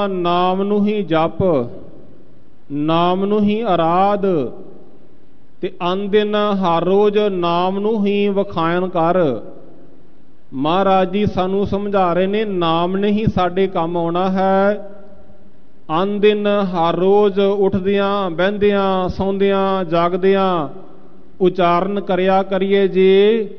ਨਾਮ ਨੂੰ ਹੀ ਜਪ, ਨਾਮ ਨੂੰ ਹੀ ਅਰਾਧ, ਤੇ ਅਨ ਦਿਨ ਹਰ ਰੋਜ਼ ਨਾਮ ਨੂੰ ਹੀ ਵਖਾਇਣ ਕਰ। ਮਹਾਰਾਜ ਜੀ ਸਾਨੂੰ ਸਮਝਾ ਰਹੇ ਨੇ, ਨਾਮ ਨੇ ਹੀ ਸਾਡੇ ਕੰਮ ਆਉਣਾ ਹੈ। ਅਨ ਦਿਨ ਹਰ ਰੋਜ਼ ਉੱਠਦਿਆਂ ਬਹਿੰਦਿਆਂ ਸੌਂਦਿਆਂ ਜਾਗਦਿਆਂ ਉਚਾਰਨ ਕਰਿਆ ਕਰੀਏ ਜੀ